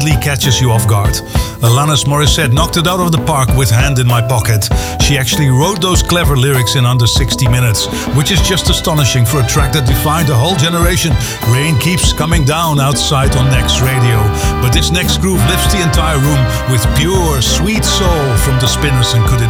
catches you off guard. Alanis Morissette knocked it out of the park with Hand in My Pocket. She actually wrote those clever lyrics in under 60 minutes, which is just astonishing for a track that defined a whole generation. Rain keeps coming down outside on Next Radio, but this next groove lifts the entire room with pure, sweet soul from the Spinners, and could it